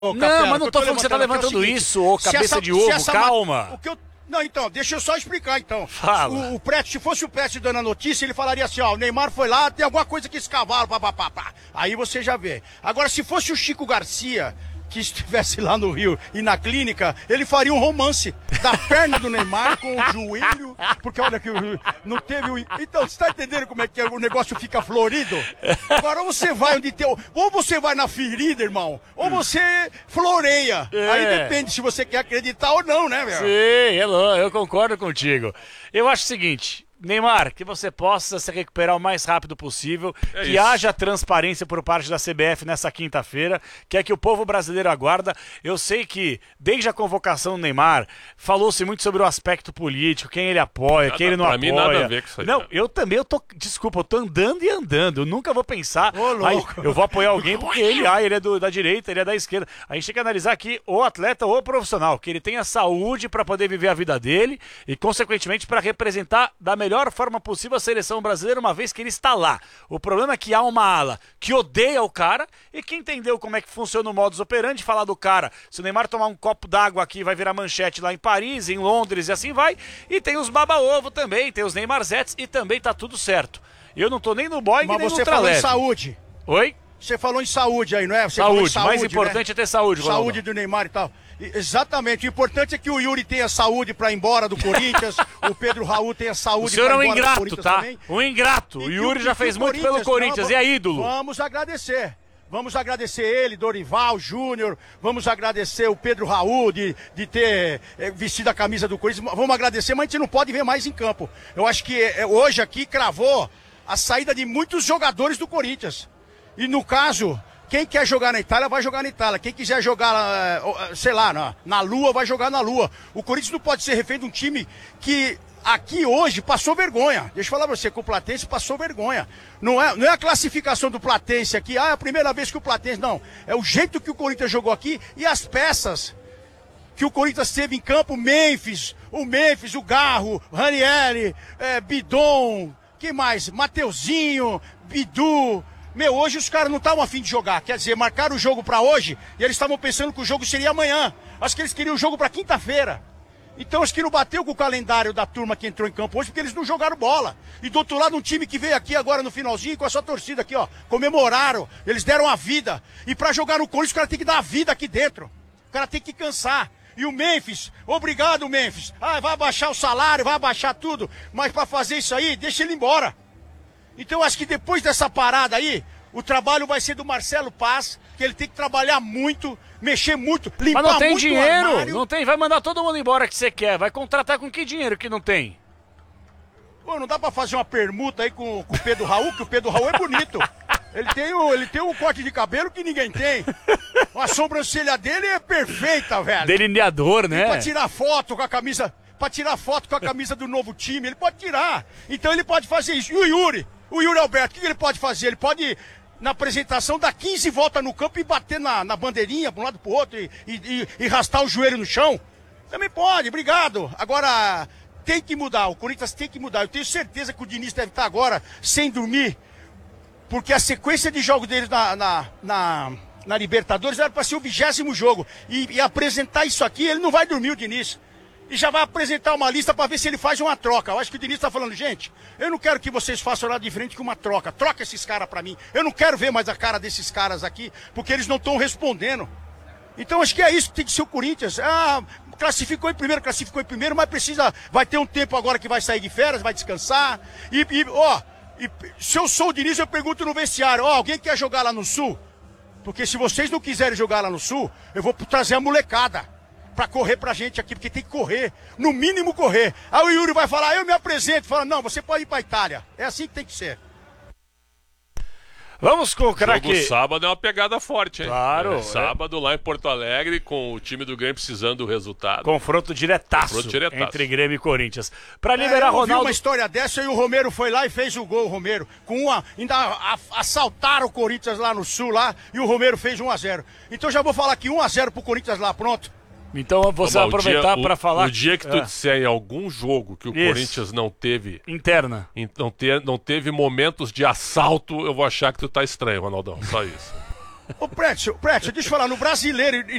Ô, Capela, não, mas não tô falando que você tá levantando isso, ô cabeça de ovo, calma. Não, então, deixa eu só explicar, então. Fala. O Prete, se fosse o Prete dando a notícia, ele falaria assim, ó, o Neymar foi lá, tem alguma coisa que esse cavalo, papapá. Aí você já vê. Agora, se fosse o Chico Garcia, que estivesse lá no Rio e na clínica, ele faria um romance da perna do Neymar com o joelho, porque olha que não teve o... Então, você tá entendendo como é que o negócio fica florido? Agora, ou você vai onde tem... Ou você vai na ferida, irmão, ou você floreia. Aí depende se você quer acreditar ou não, né, velho? Sim, eu concordo contigo. Eu acho o seguinte... Neymar, que você possa se recuperar o mais rápido possível, que haja transparência por parte da CBF nessa quinta-feira, que é que o povo brasileiro aguarda. Eu sei que, desde a convocação do Neymar, falou-se muito sobre o aspecto político, quem ele apoia, quem ele não apoia. Pra mim, nada a ver com isso aí. Não, eu também, desculpa, eu tô andando e andando, eu nunca vou pensar, eu vou apoiar alguém porque ele é da direita, ele é da esquerda. A gente tem que analisar aqui o atleta ou o profissional, que ele tenha saúde para poder viver a vida dele e, consequentemente, para representar da melhor forma possível a seleção brasileira, uma vez que ele está lá. O problema é que há uma ala que odeia o cara e que entendeu como é que funciona o modus operandi, falar do cara, se o Neymar tomar um copo d'água aqui vai virar manchete lá em Paris, em Londres e assim vai, e tem os baba-ovo também, tem os Neymarzetes e também tá tudo certo. Eu não tô nem no Boeing nem no Mas você falou em ultraleve. saúde. Oi? Você falou em saúde aí, não é? Você Saúde, falou em mais importante é ter saúde, Ronaldo. Saúde do Neymar e tal. Exatamente, o importante é que o Yuri tenha saúde pra ir embora do Corinthians, o Pedro Raul tenha saúde pra ir embora do Corinthians. O senhor é um ingrato, tá? Também. Um ingrato. O Yuri já fez muito pelo Corinthians e é ídolo. Vamos agradecer. Vamos agradecer ele, Dorival Júnior, vamos agradecer o Pedro Raul de ter vestido a camisa do Corinthians, vamos agradecer, mas a gente não pode ver mais em campo. Eu acho que hoje aqui cravou a saída de muitos jogadores do Corinthians. E no caso... Quem quer jogar na Itália, vai jogar na Itália. Quem quiser jogar, sei lá, na Lua, vai jogar na Lua. O Corinthians não pode ser refém de um time que aqui hoje passou vergonha. Deixa eu falar pra você, que o Platense passou vergonha. Não é a classificação do Platense aqui, é a primeira vez que o Platense, não. É o jeito que o Corinthians jogou aqui e as peças que o Corinthians teve em campo, o Garro, Ranieri, Bidon, quem mais? Mateuzinho, Bidu... hoje os caras não estavam a fim de jogar. Quer dizer, marcaram o jogo pra hoje e eles estavam pensando que o jogo seria amanhã. Acho que eles queriam o jogo pra quinta-feira. Então acho que não bateu com o calendário da turma que entrou em campo hoje, porque eles não jogaram bola. E do outro lado, um time que veio aqui agora no finalzinho, com a sua torcida aqui, ó, comemoraram, eles deram a vida. E pra jogar no Corinthians, o cara tem que dar a vida aqui dentro. O cara tem que cansar. E o Memphis, obrigado, Memphis. Vai abaixar o salário, vai abaixar tudo. Mas pra fazer isso aí, deixa ele embora. Então acho que depois dessa parada aí, o trabalho vai ser do Marcelo Paz, que ele tem que trabalhar muito, mexer muito, limpar muito. Mas não tem muito dinheiro, o armário. não tem, vai mandar todo mundo embora que você quer, vai contratar com que dinheiro que não tem? Pô, não dá pra fazer uma permuta aí com o Pedro Raul, que o Pedro Raul é bonito. Ele tem um corte de cabelo que ninguém tem. A sobrancelha dele é perfeita, velho. Delineador, né? E pra tirar foto com a camisa... Pra tirar foto com a camisa do novo time, ele pode tirar. Então ele pode fazer isso. E o Yuri Alberto, o que ele pode fazer? Ele pode, na apresentação, dar 15 voltas no campo e bater na bandeirinha, pra um lado pro outro, e arrastar o joelho no chão. Também pode, obrigado. Agora, tem que mudar, o Corinthians tem que mudar. Eu tenho certeza que o Diniz deve estar agora sem dormir, porque a sequência de jogos deles na Libertadores era para ser o 20º jogo. E apresentar isso aqui, ele não vai dormir, o Diniz. E já vai apresentar uma lista para ver se ele faz uma troca. Eu acho que o Diniz está falando, gente, eu não quero que vocês façam nada diferente que uma troca. Troca esses caras para mim. Eu não quero ver mais a cara desses caras aqui, porque eles não estão respondendo. Então acho que é isso que tem que ser o Corinthians. Classificou em primeiro, mas vai ter um tempo agora que vai sair de férias, vai descansar. E se eu sou o Diniz, eu pergunto no vestiário, alguém quer jogar lá no Sul? Porque se vocês não quiserem jogar lá no Sul, eu vou trazer a molecada pra correr pra gente aqui, porque tem que correr, no mínimo correr. Aí o Yuri vai falar, eu me apresento, fala, não, você pode ir pra Itália. É assim que tem que ser. Vamos com o craque. O jogo sábado é uma pegada forte, hein? Claro. Sábado lá em Porto Alegre, com o time do Grêmio precisando do resultado. Confronto diretaço entre Grêmio e Corinthians. Pra liberar Ronaldo... Eu vi uma história dessa e o Romero foi lá e fez o gol, o Romero. Ainda assaltaram o Corinthians lá no Sul, lá, e o Romero fez 1-0. Então já vou falar aqui 1-0 pro Corinthians lá, pronto. Então você vai aproveitar para falar... No dia que tu disser em algum jogo que o Corinthians não teve... Interna. Não teve momentos de assalto, eu vou achar que tu tá estranho, Ronaldão. Só isso. Ô, Prétio, deixa eu falar, no brasileiro